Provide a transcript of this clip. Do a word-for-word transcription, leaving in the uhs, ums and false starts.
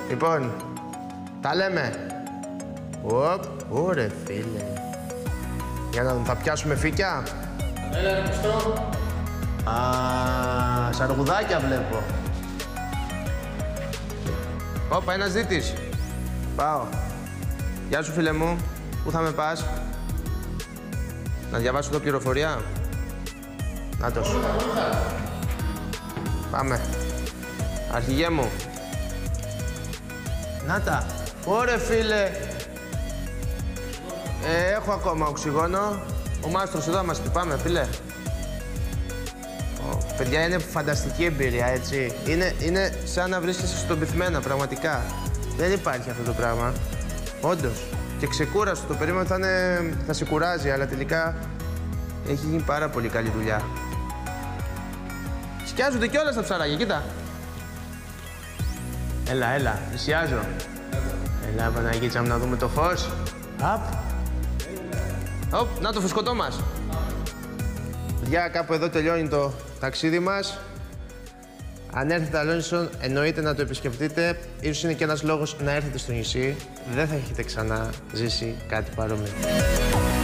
Λοιπόν, τα λέμε. Οπ, ωραία φίλε. Για να δούμε, θα πιάσουμε φύκια. Έλα ρε Κουστό. Α, σαργουδάκια βλέπω. Όπα, ένας δίτης. Πάω. Γεια σου φίλε μου. Πού θα με πας? Να διαβάσω εδώ πληροφορία. Νάτος. Πάμε. Αρχηγέ μου. Νάτα. Ωρε φίλε. Ε, έχω ακόμα οξυγόνο. Ο μάστρος εδώ μας πει. Πάμε φίλε. Ω, παιδιά, είναι φανταστική εμπειρία, έτσι. Είναι, είναι σαν να βρίσκεσαι στον πυθμένα, πραγματικά. Δεν υπάρχει αυτό το πράγμα. Όντως. Και ξεκούραστο. Το περίμενα θα, είναι, θα σε κουράζει, αλλά τελικά έχει γίνει πάρα πολύ καλή δουλειά. Σκιάζονται κιόλας τα ψαράκια, κοίτα. Έλα, έλα, πλησιάζω. Έλα, Παναγίτσα μου, να δούμε το φως. Απ. Οπ, να το φουσκωτό μας. Για κάπου εδώ τελειώνει το ταξίδι μας. Αν έρθετε Αλόνισον, εννοείται να το επισκεφτείτε. Ίσως είναι και ένας λόγος να έρθετε στο νησί. Δεν θα έχετε ξανά ζήσει κάτι παρόμοιο.